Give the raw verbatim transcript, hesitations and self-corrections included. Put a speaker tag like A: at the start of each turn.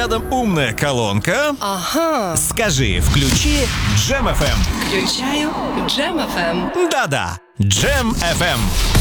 A: рядом умная колонка?
B: Ага.
A: Скажи, включи Джем эф эм.
B: Включаю Джем эф эм.
A: Да-да, Джем эф эм.